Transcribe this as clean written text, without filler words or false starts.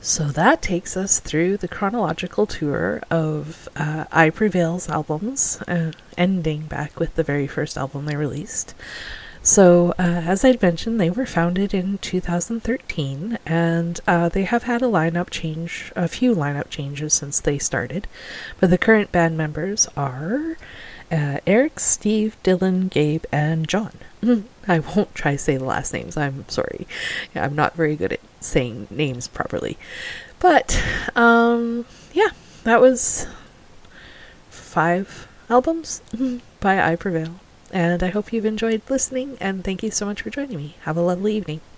So that takes us through the chronological tour of I Prevail's albums, ending back with the very first album they released. So, as I'd mentioned, they were founded in 2013, and they have had a few lineup changes since they started. But the current band members are Eric, Steve, Dylan, Gabe, and John. I won't try to say the last names, I'm sorry. I'm not very good at saying names properly. But, yeah, that was 5 albums by I Prevail. And I hope you've enjoyed listening, and thank you so much for joining me. Have a lovely evening.